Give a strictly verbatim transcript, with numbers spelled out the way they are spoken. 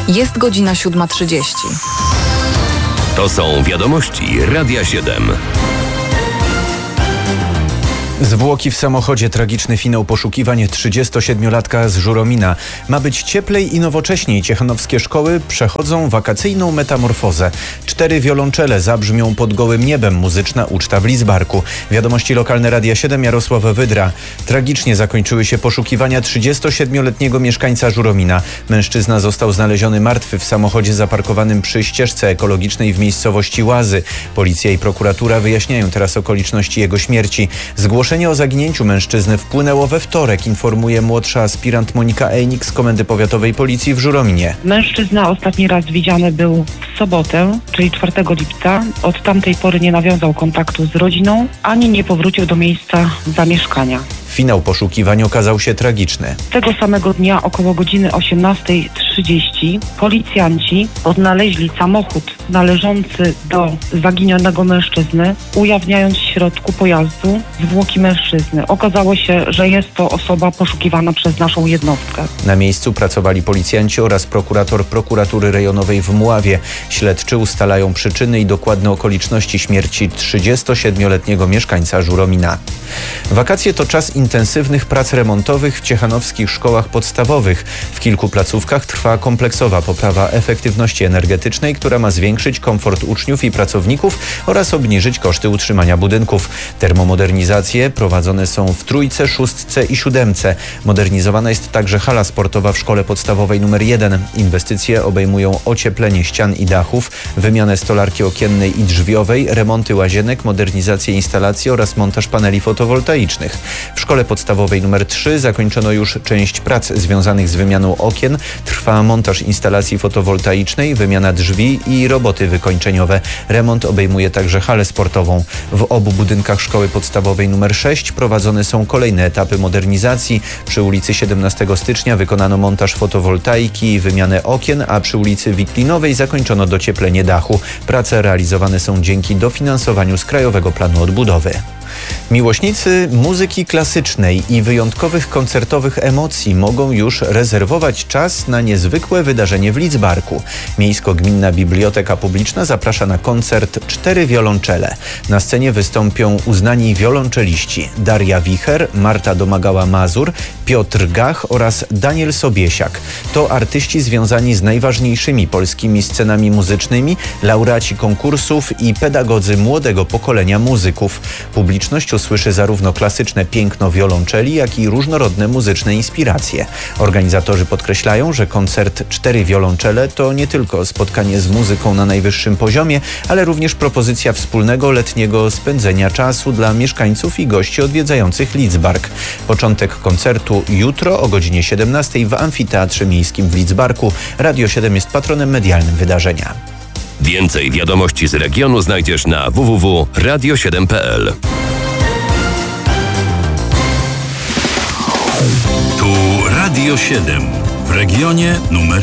Jest godzina siódma trzydzieści. To są wiadomości Radia siedem. Zwłoki w samochodzie, tragiczny finał poszukiwań trzydziestosiedmiolatka z Żuromina. Ma być cieplej i nowocześniej. Ciechanowskie szkoły przechodzą wakacyjną metamorfozę. Cztery wiolonczele zabrzmią pod gołym niebem. Muzyczna uczta w Lidzbarku. Wiadomości lokalne Radia siedem, Jarosław Wydra. Tragicznie zakończyły się poszukiwania trzydziestosiedmioletniego mieszkańca Żuromina. Mężczyzna został znaleziony martwy w samochodzie zaparkowanym przy ścieżce ekologicznej w miejscowości Łazy. Policja i prokuratura wyjaśniają teraz okoliczności jego śmierci. Zgłoszenie o zaginięciu mężczyzny wpłynęło we wtorek, informuje młodsza aspirant Monika Ejnik z Komendy Powiatowej Policji w Żurominie. Mężczyzna ostatni raz widziany był w sobotę, czyli czwartego lipca. Od tamtej pory nie nawiązał kontaktu z rodziną, ani nie powrócił do miejsca zamieszkania. Finał poszukiwań okazał się tragiczny. Tego samego dnia około godziny osiemnastej trzydzieści policjanci odnaleźli samochód należący do zaginionego mężczyzny, ujawniając w środku pojazdu zwłoki mężczyzny. Okazało się, że jest to osoba poszukiwana przez naszą jednostkę. Na miejscu pracowali policjanci oraz prokurator prokuratury rejonowej w Mławie. Śledczy ustalają przyczyny i dokładne okoliczności śmierci trzydziestosiedmioletniego mieszkańca Żuromina. Wakacje to czas intensywnych prac remontowych w ciechanowskich szkołach podstawowych. W kilku placówkach trwa kompleksowa poprawa efektywności energetycznej, która ma zwiększyć komfort uczniów i pracowników oraz obniżyć koszty utrzymania budynków. Termomodernizacje prowadzone są w trójce, szóstce i siódemce. Modernizowana jest także hala sportowa w szkole podstawowej numer jeden. Inwestycje obejmują ocieplenie ścian i dachów, wymianę stolarki okiennej i drzwiowej, remonty łazienek, modernizację instalacji oraz montaż paneli fotowoltaicznych. W szkole podstawowej numer trzy zakończono już część prac związanych z wymianą okien. Trwa montaż instalacji fotowoltaicznej, wymiana drzwi i roboty wykończeniowe. Remont obejmuje także halę sportową. W obu budynkach szkoły podstawowej numer sześć prowadzone są kolejne etapy modernizacji. Przy ulicy siedemnastego stycznia wykonano montaż fotowoltaiki i wymianę okien, a przy ulicy Wiklinowej zakończono docieplenie dachu. Prace realizowane są dzięki dofinansowaniu z Krajowego Planu Odbudowy. Miłośnicy muzyki klasycznej i wyjątkowych koncertowych emocji mogą już rezerwować czas na niezwykłe wydarzenie w Lidzbarku. Miejsko-Gminna Biblioteka Publiczna zaprasza na koncert Cztery wiolonczele. Na scenie wystąpią uznani wiolonczeliści Daria Wicher, Marta Domagała-Mazur, Piotr Gach oraz Daniel Sobiesiak. To artyści związani z najważniejszymi polskimi scenami muzycznymi, laureaci konkursów i pedagodzy młodego pokolenia muzyków. Publiczność usłyszy zarówno klasyczne piękno wiolonczeli, jak i różnorodne muzyczne inspiracje. Organizatorzy podkreślają, że koncert Cztery wiolonczele to nie tylko spotkanie z muzyką na najwyższym poziomie, ale również propozycja wspólnego letniego spędzenia czasu dla mieszkańców i gości odwiedzających Lidzbark. Początek koncertu jutro o godzinie siedemnastej w Amfiteatrze Miejskim w Lidzbarku. Radio siedem jest patronem medialnym wydarzenia. Więcej wiadomości z regionu znajdziesz na w w w kropka radio siedem kropka p l. Tu Radio siedem w regionie numer